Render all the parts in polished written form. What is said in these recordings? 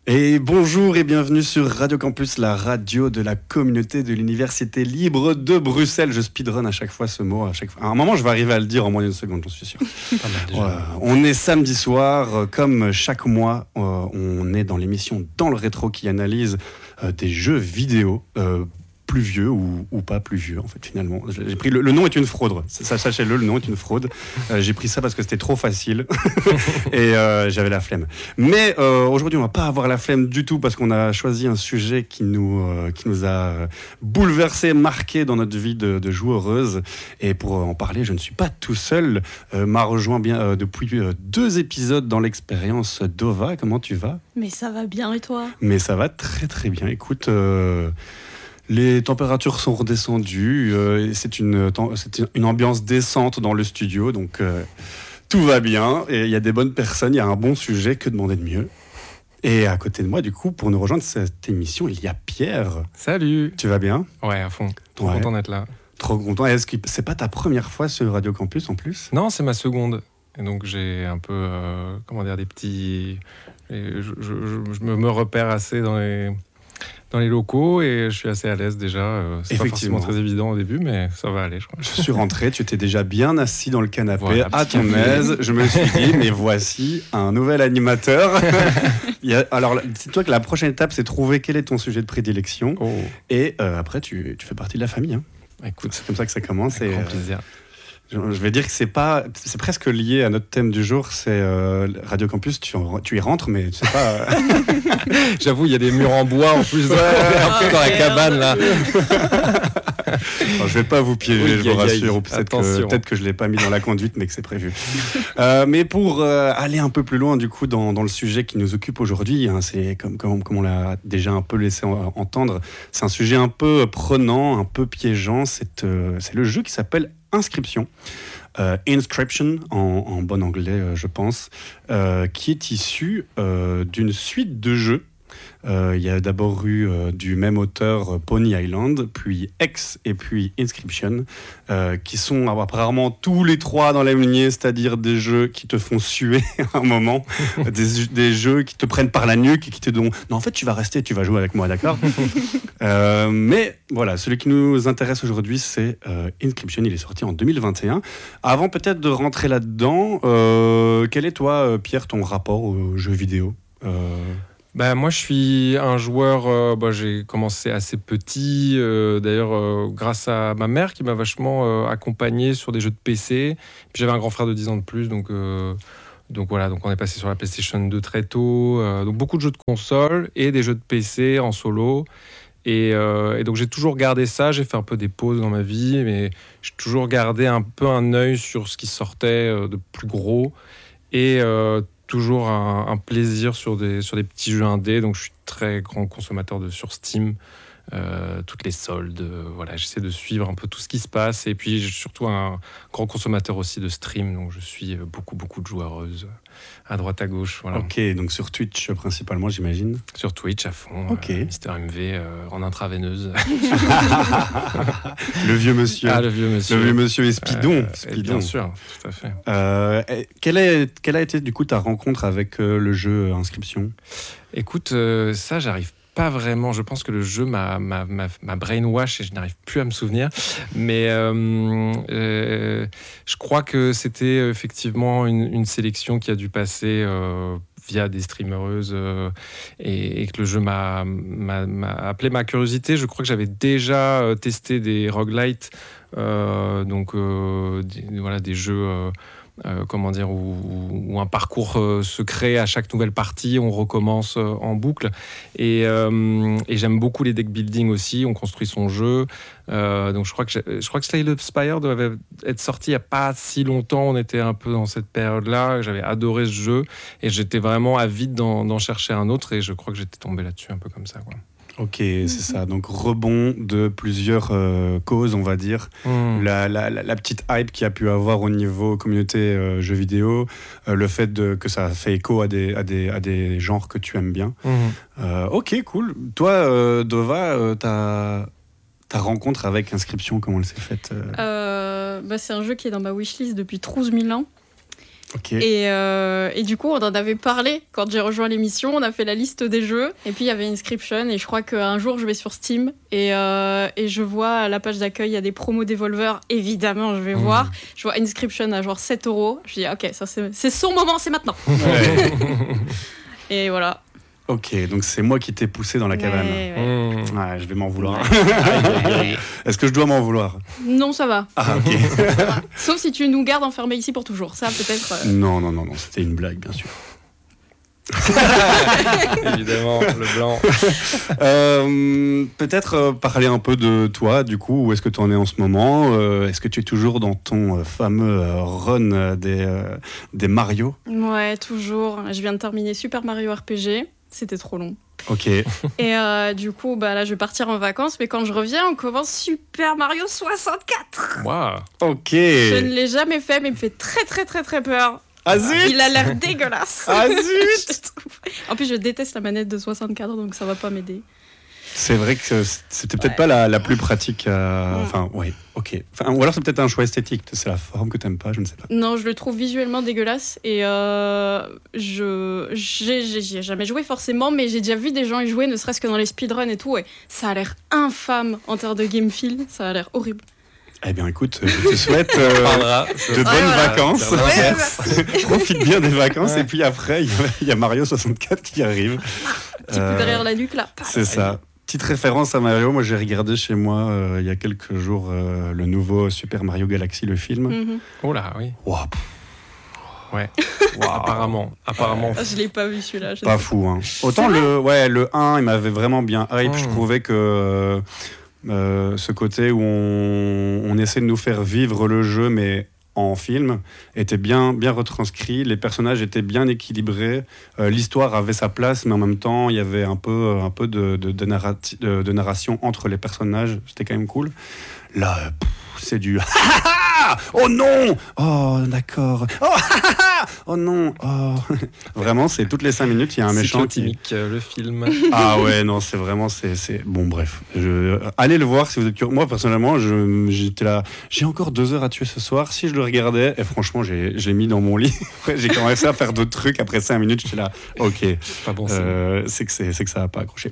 Et bonjour et bienvenue sur Radio Campus, la radio de la communauté de l'Université libre de Bruxelles. Je speedrun à chaque fois ce mot. À un moment, je vais arriver à le dire en moins d'une seconde, j'en suis sûr. On est samedi soir. Comme chaque mois, on est dans l'émission Dans le rétro qui analyse des jeux vidéo. Plus vieux ou pas plus vieux, en fait, finalement. J'ai pris le nom est une fraude. Ça, sachez-le, le nom est une fraude. J'ai pris ça parce que c'était trop facile et j'avais la flemme. Mais aujourd'hui, on va pas avoir la flemme du tout parce qu'on a choisi un sujet qui nous a bouleversé, marqué dans notre vie de joueureuse. Et pour en parler, je ne suis pas tout seul. M'a rejoint bien depuis 2 épisodes dans l'expérience Dova. Comment tu vas ? Mais ça va bien et toi ? Mais ça va très très bien. Écoute... les températures sont redescendues, c'est une ambiance décente dans le studio, donc tout va bien, et il y a des bonnes personnes, il y a un bon sujet, que demander de mieux. Et à côté de moi, du coup, pour nous rejoindre cette émission, il y a Pierre. Salut. Tu vas bien ? Ouais, à fond. Trop content d'être là. Trop content. Est-ce que c'est pas ta première fois sur Radio Campus en plus ? Non, c'est ma seconde. Et donc j'ai un peu, des petits... Je me repère assez dans les locaux et je suis assez à l'aise déjà. C'est pas forcément très évident au début, mais ça va aller, je crois. Je suis rentré, tu étais déjà bien assis dans le canapé, à ton aise. Je me suis dit, mais voici un nouvel animateur. Alors, dis-toi que la prochaine étape, c'est trouver quel est ton sujet de prédilection. Oh. Et après, tu fais partie de la famille. Hein. Écoute, c'est comme ça que ça commence. Avec grand plaisir. Je vais dire que c'est presque lié à notre thème du jour, c'est Radio Campus, tu y rentres, mais tu sais pas... J'avoue, il y a des murs en bois en plus, dans la cabane, là. Alors, je vais pas vous piéger, je vous rassure, peut-être que je l'ai pas mis dans la conduite, mais que c'est prévu. Mais pour aller un peu plus loin, du coup, dans le sujet qui nous occupe aujourd'hui, hein, c'est comme on l'a déjà un peu laissé entendre, c'est un sujet un peu prenant, un peu piégeant, c'est le jeu qui s'appelle Inscription, Inscription en bon anglais je pense, qui est issu d'une suite de jeux. Il y a d'abord eu du même auteur Pony Island, puis X et puis Inscription, qui sont apparemment tous les trois dans la même lignée, c'est-à-dire des jeux qui te font suer à un moment, des jeux qui te prennent par la nuque et qui te disent non, en fait tu vas rester, tu vas jouer avec moi, d'accord. Mais voilà, celui qui nous intéresse aujourd'hui, c'est Inscription. Il est sorti en 2021. Avant peut-être de rentrer là-dedans, quel est toi, Pierre, ton rapport aux jeux vidéo ? Moi, je suis un joueur, j'ai commencé assez petit, d'ailleurs grâce à ma mère qui m'a vachement accompagné sur des jeux de PC. Puis j'avais un grand frère de 10 ans de plus, donc voilà, donc on est passé sur la PlayStation 2 très tôt. Donc beaucoup de jeux de console et des jeux de PC en solo. Et donc j'ai toujours gardé ça, j'ai fait un peu des pauses dans ma vie, mais j'ai toujours gardé un peu un œil sur ce qui sortait de plus gros. Et toujours un plaisir sur des petits jeux indés, donc je suis très grand consommateur sur Steam, toutes les soldes, voilà, j'essaie de suivre un peu tout ce qui se passe, et puis je suis surtout un grand consommateur aussi de stream, donc je suis beaucoup de joueuses à droite à gauche. Voilà. Ok, donc sur Twitch principalement, j'imagine. Sur Twitch à fond, okay. Mister MV en intraveineuse. Le vieux monsieur. Ah, le vieux monsieur. Le vieux monsieur et Speedon. Bien sûr, tout à fait. Quelle a été du coup ta rencontre avec le jeu Inscription ? Écoute, ça j'arrive pas vraiment, je pense que le jeu m'a brainwash et je n'arrive plus à me souvenir, mais je crois que c'était effectivement une sélection qui a dû passer via des streamereuses et que le jeu m'a appelé ma curiosité. Je crois que j'avais déjà testé des roguelites, des jeux... où un parcours se crée à chaque nouvelle partie, on recommence en boucle. Et j'aime beaucoup les deck building aussi, on construit son jeu. Donc je crois que Slay the Spire devait être sorti il n'y a pas si longtemps, on était un peu dans cette période-là, j'avais adoré ce jeu et j'étais vraiment avide d'en chercher un autre et je crois que j'étais tombé là-dessus un peu comme ça, quoi. Ok, c'est ça. Donc rebond de plusieurs causes, on va dire. La petite hype qu'il y a pu avoir au niveau communauté jeux vidéo, le fait que ça fait écho à des genres que tu aimes bien. Ok, cool. Toi, Dova, ta rencontre avec Inscription, comment elle s'est faite C'est un jeu qui est dans ma wishlist depuis 12 000 ans. Okay. Et du coup, on en avait parlé quand j'ai rejoint l'émission. On a fait la liste des jeux. Et puis, il y avait Inscription. Et je crois qu'un jour, je vais sur Steam. Et je vois à la page d'accueil, il y a des promos Devolver. Évidemment, je vais voir. Je vois Inscription à genre 7 €. Je dis, OK, ça, c'est son moment, c'est maintenant. Ouais. Et voilà. Ok, donc c'est moi qui t'ai poussé dans la cabane. Ouais, je vais m'en vouloir. Est-ce que je dois m'en vouloir? Non, ça va. Ah, ok. Sauf si tu nous gardes enfermés ici pour toujours. Ça, peut-être. Non, c'était une blague, bien sûr. Évidemment, le blanc. Peut-être parler un peu de toi, du coup, où est-ce que tu en es en ce moment? Est-ce que tu es toujours dans ton fameux run des Mario? Ouais, toujours. Je viens de terminer Super Mario RPG. C'était trop long. Ok. Et du coup, là, je vais partir en vacances, mais quand je reviens, on commence Super Mario 64. Waouh. Ok. Je ne l'ai jamais fait, mais il me fait très, très, très, très peur. Ah zut! Il a l'air dégueulasse. Ah zut! En plus, je déteste la manette de 64, donc ça va pas m'aider. C'est vrai que c'était peut-être pas la plus pratique. Enfin, ouais, ok. Enfin, ou alors c'est peut-être un choix esthétique. C'est la forme que t'aimes pas, je ne sais pas. Non, je le trouve visuellement dégueulasse. Et j'ai jamais joué forcément, mais j'ai déjà vu des gens y jouer, ne serait-ce que dans les speedruns et tout. Et ça a l'air infâme en termes de game feel. Ça a l'air horrible. Eh bien, écoute, je te souhaite de bonnes vacances. Ouais, profite bien des vacances. Ouais. Et puis après, il y a Mario 64 qui arrive. Petit coup derrière la nuque, là. C'est ça. Petite référence à Mario, moi j'ai regardé chez moi il y a quelques jours le nouveau Super Mario Galaxy, le film. Mm-hmm. Oh là, oui. Wow. Ouais. Wow. Apparemment. Je l'ai pas vu celui-là. Pas fou, hein. Autant le 1, il m'avait vraiment bien hype. Je trouvais que ce côté où on essaie de nous faire vivre le jeu, mais en film, était bien retranscrit, les personnages étaient bien équilibrés, l'histoire avait sa place, mais en même temps, il y avait un peu de narration entre les personnages, c'était quand même cool. Là, c'est du oh non, oh d'accord, oh non, oh. Vraiment, c'est toutes les 5 minutes, il y a un méchant qui... le film. Ah ouais, non, c'est vraiment, c'est... Bon, bref, allez le voir si vous êtes curieux. Moi, personnellement, j'étais là, j'ai encore 2 heures à tuer ce soir, si je le regardais, et franchement, je l'ai mis dans mon lit. J'ai commencé à faire d'autres trucs, après 5 minutes, j'étais là, ok, pas bon, c'est que ça n'a pas accroché.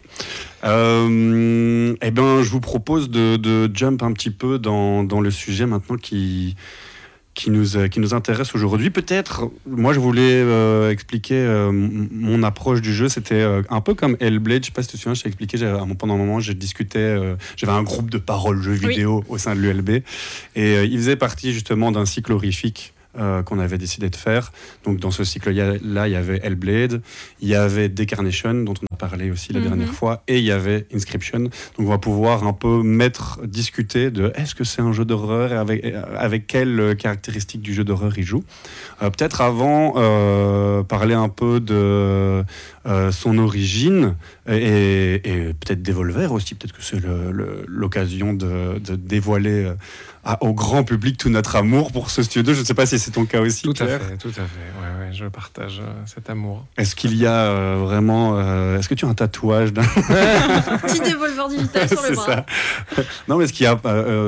Eh ben, je vous propose de jump un petit peu dans le sujet maintenant qui nous intéresse aujourd'hui. Peut-être, moi je voulais expliquer mon approche du jeu. C'était un peu comme Hellblade, je sais pas si tu te souviens, je t'ai expliqué, pendant un moment, j'avais un groupe de paroles jeux vidéo au sein de l'ULB, et il faisait partie justement d'un cycle horrifique qu'on avait décidé de faire. Donc dans ce cycle-là, il y avait Hellblade, il y avait Decarnation, dont on a parlé aussi la dernière fois, et il y avait Inscription. Donc on va pouvoir un peu discuter de est-ce que c'est un jeu d'horreur et avec quelles caractéristiques du jeu d'horreur il joue. Peut-être avant, parler un peu de son origine et peut-être Devolver aussi. Peut-être que c'est l'occasion de dévoiler au grand public tout notre amour pour ce studio. Je ne sais pas si c'est ton cas aussi. Tout à fait. Ouais, je partage cet amour. Est-ce qu'il y a vraiment... est-ce que tu as un tatouage d'un... Petit Devolver digital sur le bras. Ça. Non, mais est-ce qu'il y a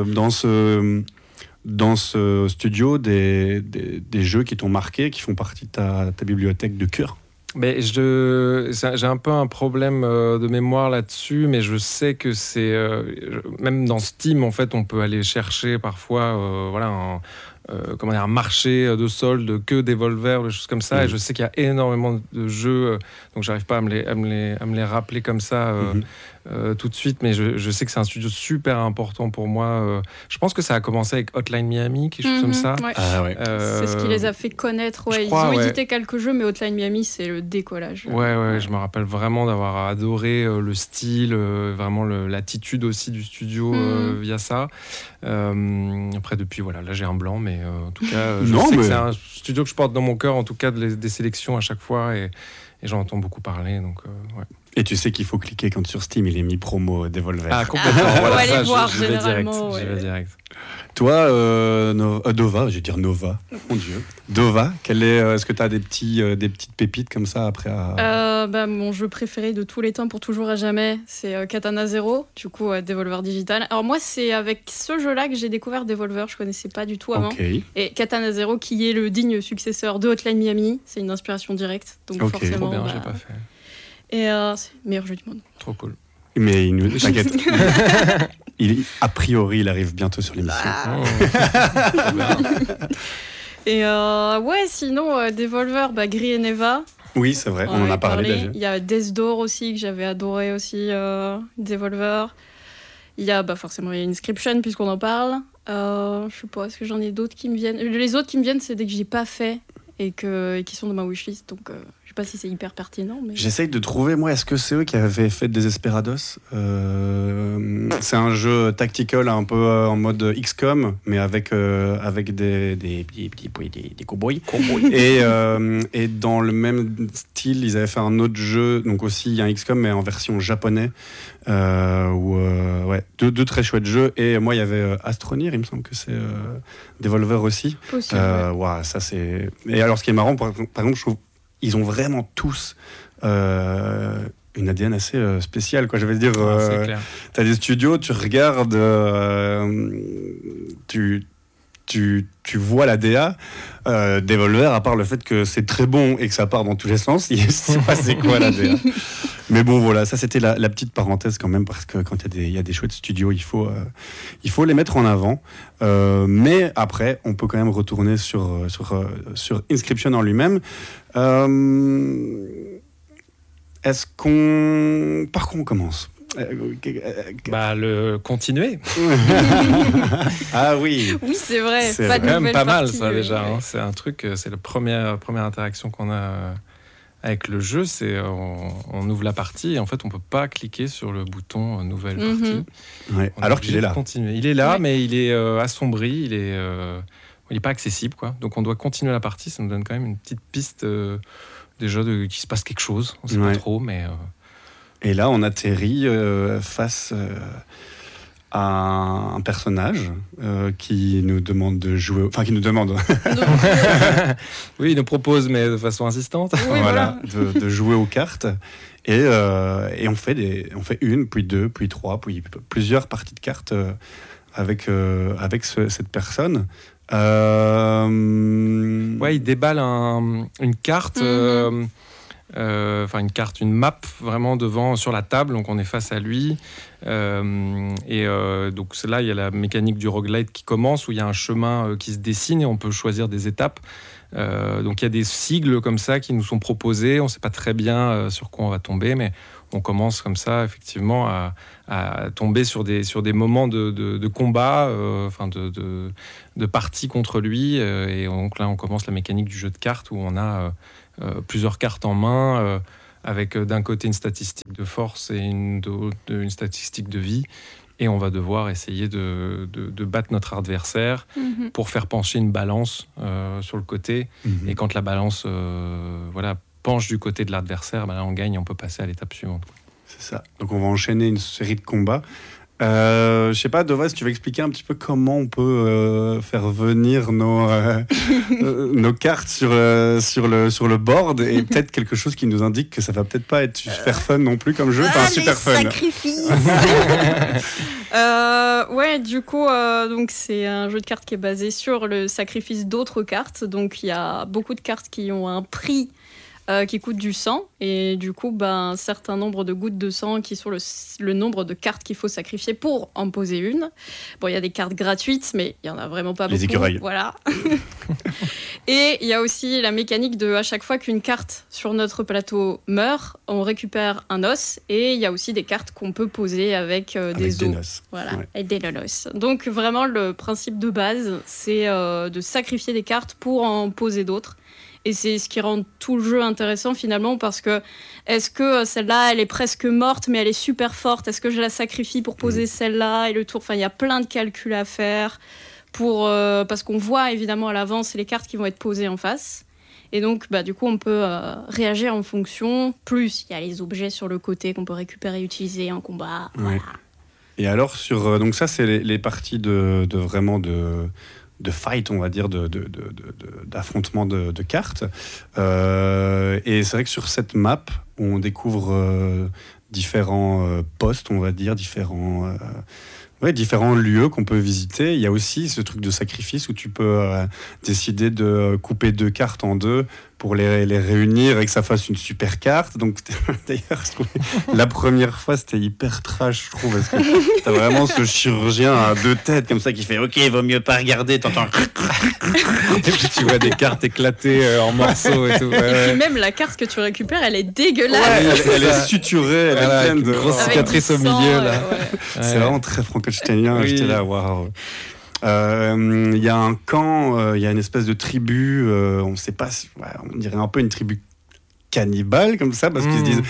dans ce studio des jeux qui t'ont marqué, qui font partie de ta bibliothèque de cœur? Mais j'ai un peu un problème de mémoire là-dessus, mais je sais que c'est même dans Steam en fait, on peut aller chercher parfois un marché de soldes que Devolver, des choses comme ça. Et je sais qu'il y a énormément de jeux, donc j'arrive pas à me les rappeler comme ça tout de suite, mais je sais que c'est un studio super important pour moi. Je pense que ça a commencé avec Hotline Miami, quelque chose comme ça. Ouais. Ah, ouais. C'est ce qui les a fait connaître. Ouais. Ils ont édité quelques jeux, mais Hotline Miami, c'est le décollage. Ouais, je me rappelle vraiment d'avoir adoré le style, vraiment l'attitude aussi du studio via ça. Après, depuis, là j'ai un blanc, mais en tout cas, je sais que c'est un studio que je porte dans mon cœur, en tout cas des sélections à chaque fois, et et j'en entends beaucoup parler. Donc, ouais. Et tu sais qu'il faut cliquer quand sur Steam, il est mis promo Devolver. Ah, complètement. Voilà, Voilà, aller voir, je vais direct. ouais. Je vais direct. Toi, Dova, je vais dire Nova, mon Dieu. Dova, est-ce que tu as des petites pépites comme ça après Mon jeu préféré de tous les temps pour toujours à jamais, c'est Katana Zero, du coup Devolver Digital. Alors moi, c'est avec ce jeu-là que j'ai découvert Devolver, je connaissais pas du tout avant. Okay. Et Katana Zero, qui est le digne successeur de Hotline Miami, c'est une inspiration directe, donc forcément. Trop bien, j'ai pas fait. Et c'est le meilleur jeu du monde. Trop cool. Mais t'inquiète. A priori, il arrive bientôt sur l'émission. Et sinon, Devolver, Gris et Neva. Oui, c'est vrai, on en a parlé déjà. Il y a Death Door aussi, que j'avais adoré aussi, Devolver. Il y a forcément Inscription, puisqu'on en parle. Je sais pas, est-ce que j'en ai d'autres qui me viennent. Les autres qui me viennent, c'est des que j'ai pas fait et qui sont dans ma wishlist, donc... Je sais pas si c'est hyper pertinent. Mais... J'essaye de trouver, moi, est-ce que c'est eux qui avaient fait Desesperados c'est un jeu tactical un peu en mode XCOM, mais avec des cow-boys. Et dans le même style, ils avaient fait un autre jeu, donc aussi il y a un XCOM, mais en version japonais, deux très chouettes jeux. Et moi, il y avait Astronir, il me semble que c'est Devolver aussi. Possible. Ça c'est... Et alors, ce qui est marrant, par exemple, je trouve ils ont vraiment tous une ADN assez spéciale, quoi. Je veux dire, tu as des studios, tu regardes, tu vois la DA. Devolver, à part le fait que c'est très bon et que ça part dans tous les sens, il ne sait pas c'est quoi la DA. Mais bon, voilà, ça c'était la petite parenthèse quand même, parce que quand il y a des chouettes studios, il faut les mettre en avant. Mais après, on peut quand même retourner sur Inscription en lui-même. Par quoi on commence ? Le continuer. Ah oui. Oui, c'est vrai. C'est quand même pas mal ça déjà. Hein. C'est un truc, c'est la première interaction qu'on a avec le jeu. C'est on ouvre la partie et en fait on peut pas cliquer sur le bouton nouvelle partie. Ouais. Alors qu'il est là. Continuer. Il est là, mais il est assombri. Il est pas accessible, quoi. Donc on doit continuer la partie. Ça nous donne quand même une petite piste déjà qu'il se passe quelque chose. On sait pas trop, mais. Et là, on atterrit face à un personnage qui nous demande de jouer... Enfin, qui nous demande... Oui, il nous propose, mais de façon insistante. Oui, voilà. de jouer aux cartes. Et on fait une, puis deux, puis trois, puis plusieurs parties de cartes avec cette personne. Il déballe une carte... une map vraiment devant sur la table, donc on est face à lui donc c'est là il y a la mécanique du roguelite qui commence, où il y a un chemin qui se dessine et on peut choisir des étapes, donc il y a des sigles comme ça qui nous sont proposés, on ne sait pas très bien sur quoi on va tomber, mais on commence comme ça effectivement à tomber sur des moments de combat, de partie contre lui, et donc là on commence la mécanique du jeu de cartes où on a plusieurs cartes en main, avec d'un côté une statistique de force et une statistique de vie. Et on va devoir essayer de battre notre adversaire pour faire pencher une balance sur le côté. Et quand la balance penche du côté de l'adversaire, là, on gagne et on peut passer à l'étape suivante. C'est ça. Donc on va enchaîner une série de combats. Je sais pas, Dova, si tu veux expliquer un petit peu comment on peut faire venir nos cartes sur le board, et peut-être quelque chose qui nous indique que ça va peut-être pas être super fun non plus comme jeu, super fun. Sacrifices. Du coup, donc c'est un jeu de cartes qui est basé sur le sacrifice d'autres cartes. Donc il y a beaucoup de cartes qui ont un prix qui coûte du sang, et du coup un certain nombre de gouttes de sang qui sont le nombre de cartes qu'il faut sacrifier pour en poser une. Bon, il y a des cartes gratuites, mais il y en a vraiment pas beaucoup. Les écureuils. Voilà. Et il y a aussi la mécanique de, à chaque fois qu'une carte sur notre plateau meurt, on récupère un os, et il y a aussi des cartes qu'on peut poser avec des os. Voilà, et des nonos. Donc vraiment le principe de base, c'est de sacrifier des cartes pour en poser d'autres. Et c'est ce qui rend tout le jeu intéressant finalement, parce que est-ce que celle-là, elle est presque morte, mais elle est super forte ? Est-ce que je la sacrifie pour poser celle-là et le tour ? Enfin, il y a plein de calculs à faire parce qu'on voit évidemment à l'avance les cartes qui vont être posées en face. Et donc, du coup, on peut réagir en fonction. Plus, il y a les objets sur le côté qu'on peut récupérer et utiliser en combat. Ouais. Voilà. Et alors, donc ça, c'est les parties de fight, on va dire, d'affrontement de cartes. Et c'est vrai que sur cette map, on découvre différents postes, on va dire, différents lieux qu'on peut visiter. Il y a aussi ce truc de sacrifice où tu peux décider de couper 2 cartes en 2 pour les réunir et que ça fasse une super carte. Donc, d'ailleurs, la première fois, c'était hyper trash, je trouve, parce que t'as vraiment ce chirurgien à 2 têtes comme ça qui fait « Ok, il vaut mieux pas regarder, t'entends... » Et puis tu vois des cartes éclatées en morceaux et tout. Et puis même la carte que tu récupères, elle est dégueulasse. Ouais, elle est suturée, elle est pleine de... grosse cicatrice au milieu, là. C'est vraiment très frankensteinien. Oui. J'étais là, waouh. Il y a un camp, il y a une espèce de tribu, on sait pas, on dirait un peu une tribu cannibale comme ça, parce qu'ils se disent,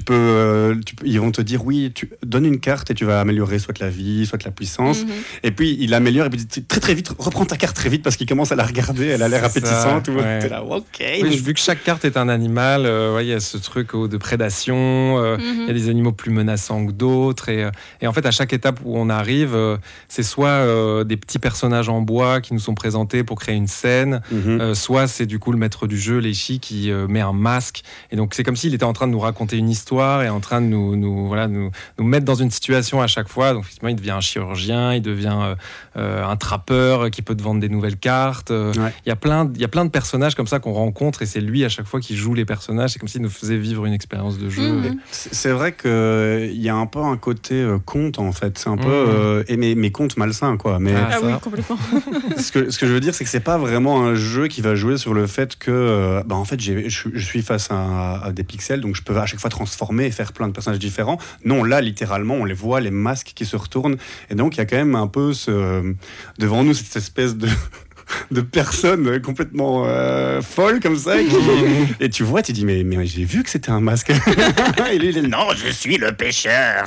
ils vont te dire oui, tu donnes une carte et tu vas améliorer soit la vie, soit la puissance. Et puis il améliore et puis très très vite, reprends ta carte très vite parce qu'il commence à la regarder, elle a l'air appétissante. T'es là, ok. Oui, vu que chaque carte est un animal, il y a ce truc de prédation, il y a des animaux plus menaçants que d'autres, et en fait à chaque étape où on arrive, c'est soit des petits personnages en bois qui nous sont présentés pour créer une scène, soit c'est du coup le maître du jeu, Leishi, qui met un masque. Et donc c'est comme s'il était en train de nous raconter une histoire et en train de nous mettre dans une situation à chaque fois. Donc effectivement, il devient un chirurgien, il devient un trappeur qui peut te vendre des nouvelles cartes. Il y a plein de personnages comme ça qu'on rencontre et c'est lui à chaque fois qui joue les personnages. C'est comme s'il nous faisait vivre une expérience de jeu. C'est vrai qu'il y a un peu un côté conte en fait. C'est un peu mais conte malsain quoi. Mais oui, complètement. ce que je veux dire, c'est que c'est pas vraiment un jeu qui va jouer sur le fait que en fait je suis face à des pixels, donc je peux à chaque fois transformer et faire plein de personnages différents. Non, là, littéralement, on les voit, les masques qui se retournent. Et donc, il y a quand même un peu devant nous cette espèce de personnes complètement folles comme ça. Et tu vois, tu dis, mais j'ai vu que c'était un masque. Et lui, il dit, non, je suis le pêcheur.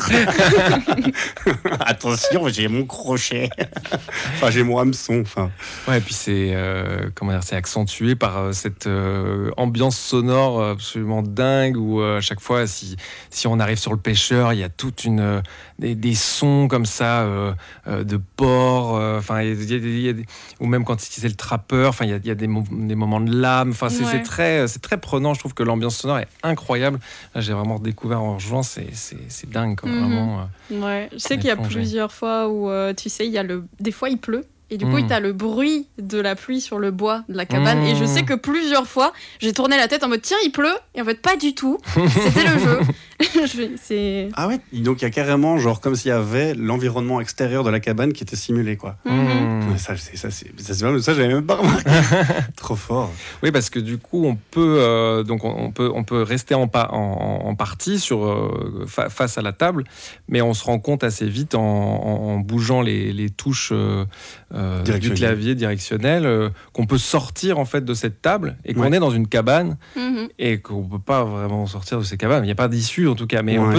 Attention, j'ai mon crochet. Enfin, j'ai mon hameçon. Enfin. Ouais, et puis c'est accentué par cette ambiance sonore absolument dingue où à chaque fois, si on arrive sur le pêcheur, il y a toute des sons comme ça de porc. Enfin, ou même quand c'est le trappeur. Enfin, il y a des moments de lame. Enfin, c'est très prenant. Je trouve que l'ambiance sonore est incroyable. Là, j'ai vraiment découvert en rejoint. C'est dingue, quoi, vraiment. Ouais, je sais qu'il y a plusieurs fois où tu sais, des fois il pleut. Et du coup, tu as le bruit de la pluie sur le bois de la cabane. Et je sais que plusieurs fois, j'ai tourné la tête en mode tiens, il pleut. Et en fait, pas du tout. C'était le jeu. Ah ouais, donc il y a carrément, genre, comme s'il y avait l'environnement extérieur de la cabane qui était simulé, quoi. Ouais, ça, j'avais même pas remarqué. Trop fort. Oui, parce que du coup, on peut rester en partie face à la table, mais on se rend compte assez vite en bougeant les touches du clavier directionnel qu'on peut sortir en fait de cette table et qu'on est dans une cabane et qu'on peut pas vraiment sortir de ces cabanes. Il n'y a pas d'issue en tout cas, mais on peut